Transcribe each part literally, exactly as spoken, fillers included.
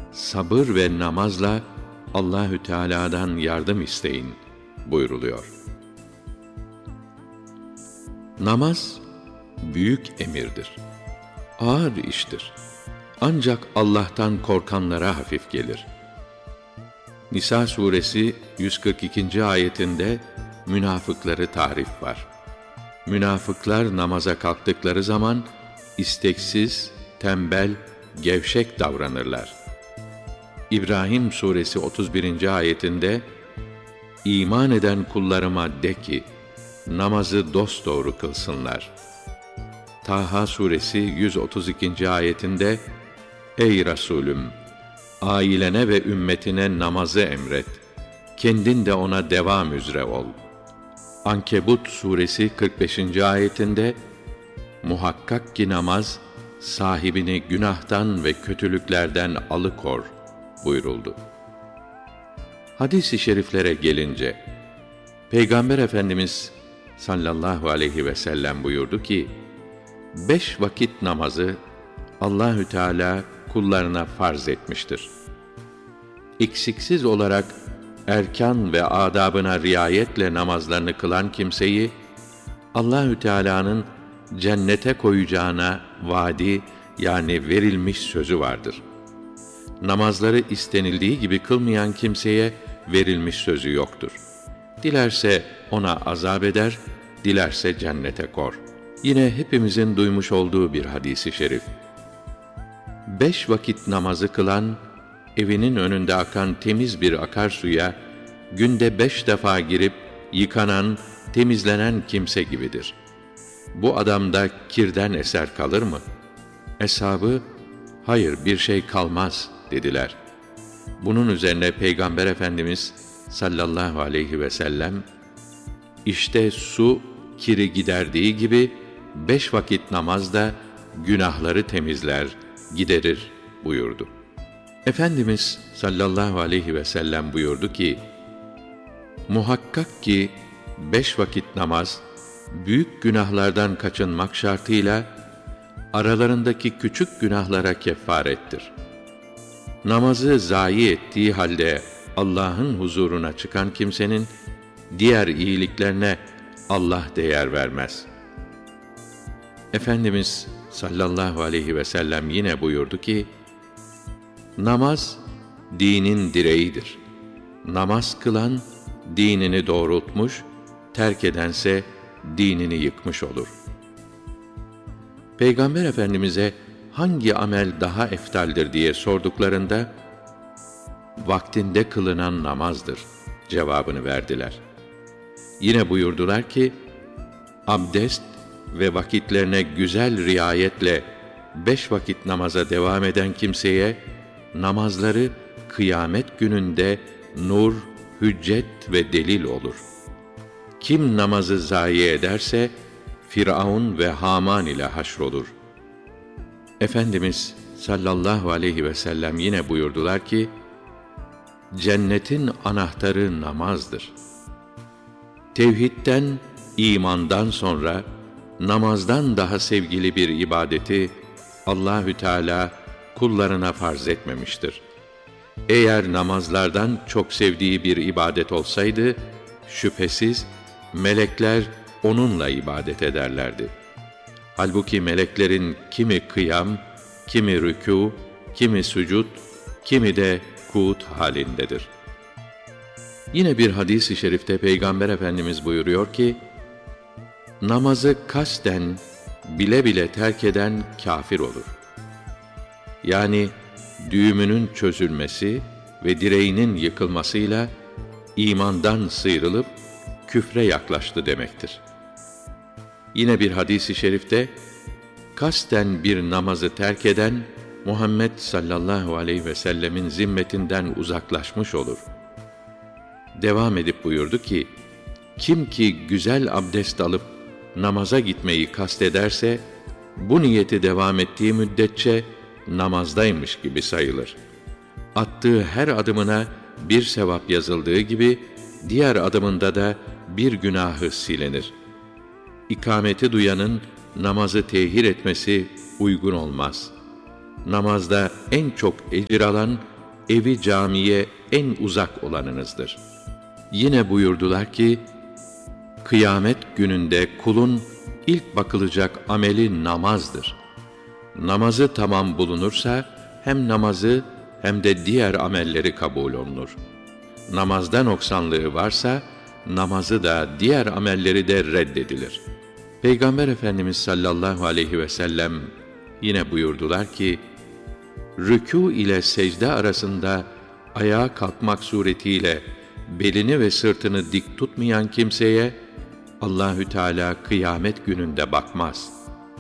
sabır ve namazla Allahü Teala'dan yardım isteyin buyruluyor. Namaz büyük emirdir. Ağır iştir. Ancak Allah'tan korkanlara hafif gelir. Nisa suresi yüz kırk ikinci ayetinde münafıkları tarif var. Münafıklar namaza kalktıkları zaman isteksiz, tembel, gevşek davranırlar. İbrahim suresi otuz birinci ayetinde İman eden kullarıma de ki namazı dosdoğru kılsınlar. Taha suresi yüz otuz ikinci ayetinde Ey Resulüm! Ailene ve ümmetine namazı emret. Kendin de ona devam üzere ol. Ankebut suresi kırk beşinci ayetinde muhakkak ki namaz sahibini günahtan ve kötülüklerden alıkor buyuruldu. Hadis-i şeriflere gelince Peygamber Efendimiz sallallahu aleyhi ve sellem buyurdu ki beş vakit namazı Allahü Teala kullarına farz etmiştir. Eksiksiz olarak erkan ve adabına riayetle namazlarını kılan kimseyi Allahü Teala'nın cennete koyacağına vaadi yani verilmiş sözü vardır. Namazları istenildiği gibi kılmayan kimseye verilmiş sözü yoktur. Dilerse ona azap eder, dilerse cennete kor. Yine hepimizin duymuş olduğu bir hadis-i şerif. Beş vakit namazı kılan, evinin önünde akan temiz bir akarsuya, günde beş defa girip yıkanan, temizlenen kimse gibidir. Bu adamda kirden eser kalır mı? Eshabı, hayır bir şey kalmaz dediler. Bunun üzerine Peygamber Efendimiz sallallahu aleyhi ve sellem, işte su kiri giderdiği gibi, beş vakit namaz da günahları temizler, giderir buyurdu. Efendimiz sallallahu aleyhi ve sellem buyurdu ki, muhakkak ki beş vakit namaz, büyük günahlardan kaçınmak şartıyla, aralarındaki küçük günahlara kefarettir. Namazı zayi ettiği halde Allah'ın huzuruna çıkan kimsenin, diğer iyiliklerine Allah değer vermez. Efendimiz sallallahu aleyhi ve sellem yine buyurdu ki, namaz, dinin direğidir. Namaz kılan, dinini doğrultmuş, terk edense, dinini yıkmış olur. Peygamber Efendimiz'e hangi amel daha eftaldir diye sorduklarında, vaktinde kılınan namazdır cevabını verdiler. Yine buyurdular ki, abdest ve vakitlerine güzel riayetle beş vakit namaza devam eden kimseye, namazları kıyamet gününde nur, hüccet ve delil olur. Kim namazı zayi ederse, Firavun ve Haman ile haşrolur. Efendimiz sallallahu aleyhi ve sellem yine buyurdular ki, cennetin anahtarı namazdır. Tevhidden, imandan sonra, namazdan daha sevgili bir ibadeti Allahü Teala kullarına farz etmemiştir. Eğer namazlardan çok sevdiği bir ibadet olsaydı, şüphesiz melekler onunla ibadet ederlerdi. Halbuki meleklerin kimi kıyam, kimi rükû, kimi sucud, kimi de kuut halindedir. Yine bir hadis-i şerifte Peygamber Efendimiz buyuruyor ki, namazı kasten, bile bile terk eden kâfir olur. Yani düğümünün çözülmesi ve direğinin yıkılmasıyla imandan sıyrılıp küfre yaklaştı demektir. Yine bir hadis-i şerifte, kasten bir namazı terk eden, Muhammed sallallahu aleyhi ve sellemin zimmetinden uzaklaşmış olur. Devam edip buyurdu ki, kim ki güzel abdest alıp namaza gitmeyi kastederse, bu niyeti devam ettiği müddetçe namazdaymış gibi sayılır. Attığı her adımına bir sevap yazıldığı gibi, diğer adımında da bir günahı silinir. İkameti duyanın namazı tehir etmesi uygun olmaz. Namazda en çok ecir alan evi camiye en uzak olanınızdır. Yine buyurdular ki, kıyamet gününde kulun ilk bakılacak ameli namazdır. Namazı tamam bulunursa, hem namazı hem de diğer amelleri kabul olunur. Namazda noksanlığı varsa, namazı da diğer amelleri de reddedilir. Peygamber Efendimiz sallallahu aleyhi ve sellem yine buyurdular ki, rükû ile secde arasında ayağa kalkmak suretiyle belini ve sırtını dik tutmayan kimseye Allahü Teala kıyamet gününde bakmaz.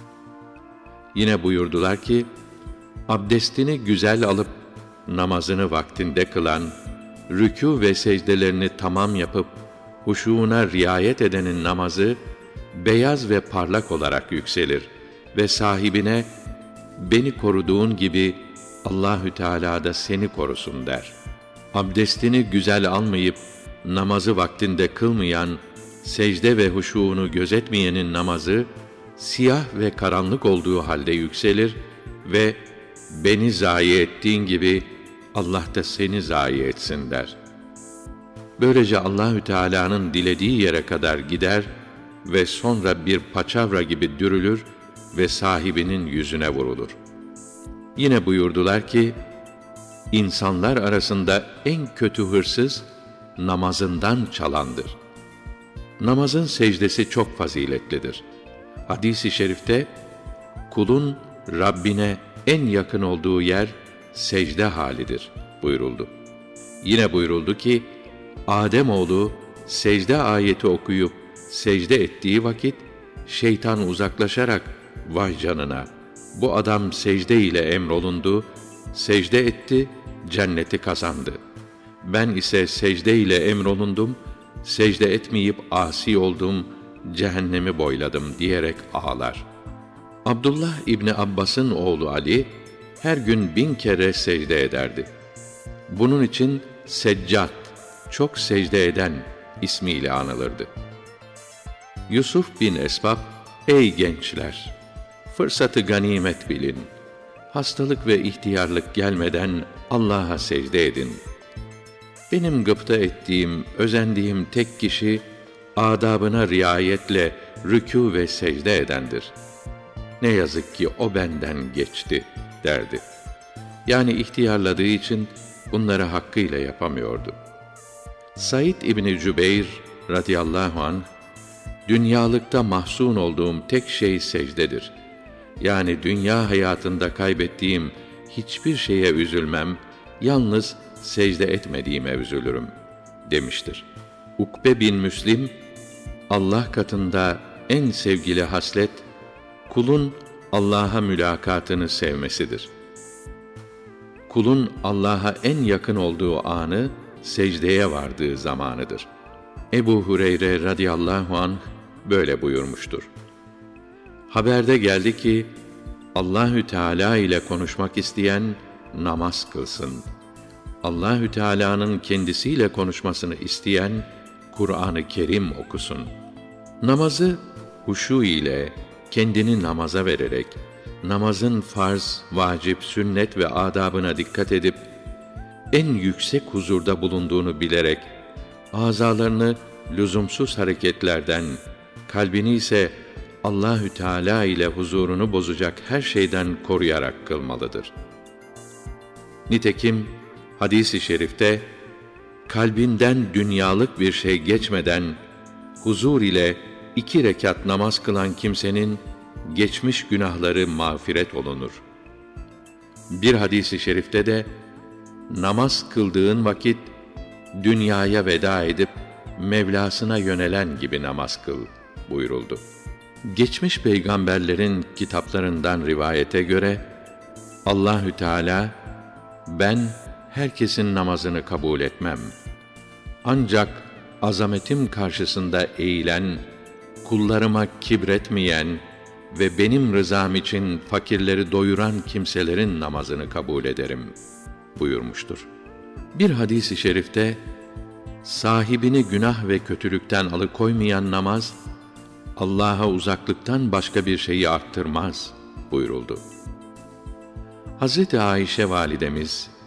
Yine buyurdular ki, abdestini güzel alıp namazını vaktinde kılan, rükû ve secdelerini tamam yapıp huşûuna riayet edenin namazı beyaz ve parlak olarak yükselir ve sahibine beni koruduğun gibi Allahü Teala da seni korusun der. Abdestini güzel almayıp namazı vaktinde kılmayan, secde ve huşûunu gözetmeyenin namazı siyah ve karanlık olduğu halde yükselir ve beni zayi ettiğin gibi Allah da seni zayi etsin der. Böylece Allahü Teala'nın dilediği yere kadar gider ve sonra bir paçavra gibi dürülür ve sahibinin yüzüne vurulur. Yine buyurdular ki, insanlar arasında en kötü hırsız namazından çalandır. Namazın secdesi çok faziletlidir. Hadis-i şerifte, kulun Rabbine en yakın olduğu yer secde halidir buyuruldu. Yine buyuruldu ki, Âdemoğlu secde ayeti okuyup secde ettiği vakit, şeytan uzaklaşarak, vay canına, bu adam secde ile emrolundu, secde etti, cenneti kazandı. Ben ise secde ile emrolundum, secde etmeyip asi oldum, cehennemi boyladım diyerek ağlar. Abdullah İbni Abbas'ın oğlu Ali, her gün bin kere secde ederdi. Bunun için Seccat, çok secde eden ismiyle anılırdı. Yusuf bin Esbab, ey gençler! Fırsatı ganimet bilin. Hastalık ve ihtiyarlık gelmeden Allah'a secde edin. Benim gıpta ettiğim, özendiğim tek kişi, adabına riayetle rükû ve secde edendir. Ne yazık ki o benden geçti, derdi. Yani ihtiyarladığı için bunları hakkıyla yapamıyordu. Said İbni Cübeyr radıyallahu anh, dünyalıkta mahzun olduğum tek şey secdedir. Yani dünya hayatında kaybettiğim hiçbir şeye üzülmem, yalnız secde etmediğime üzülürüm, demiştir. Ukbe bin Müslim, Allah katında en sevgili haslet, kulun Allah'a mülakatını sevmesidir. Kulun Allah'a en yakın olduğu anı, secdeye vardığı zamanıdır. Ebu Hureyre radıyallahu anh böyle buyurmuştur. Haberde geldi ki, Allahü Teala ile konuşmak isteyen namaz kılsın. Allahü Teala'nın kendisiyle konuşmasını isteyen Kur'an-ı Kerim okusun. Namazı huşu ile, kendini namaza vererek, namazın farz, vacip, sünnet ve adabına dikkat edip, en yüksek huzurda bulunduğunu bilerek, azalarını lüzumsuz hareketlerden, kalbini ise Allahü Teala ile huzurunu bozacak her şeyden koruyarak kılmalıdır. Nitekim hadis-i şerifte, kalbinden dünyalık bir şey geçmeden huzur ile iki rekat namaz kılan kimsenin geçmiş günahları mağfiret olunur. Bir hadis-i şerifte de, namaz kıldığın vakit dünyaya veda edip Mevlasına yönelen gibi namaz kıl buyuruldu. Geçmiş peygamberlerin kitaplarından rivayete göre, Allahü Teala, ben herkesin namazını kabul etmem. Ancak azametim karşısında eğilen, kullarıma kibretmeyen ve benim rızam için fakirleri doyuran kimselerin namazını kabul ederim buyurmuştur. Bir hadis-i şerifte, sahibini günah ve kötülükten alıkoymayan namaz, Allah'a uzaklıktan başka bir şeyi arttırmaz buyuruldu. Hazreti Ayşe validemiz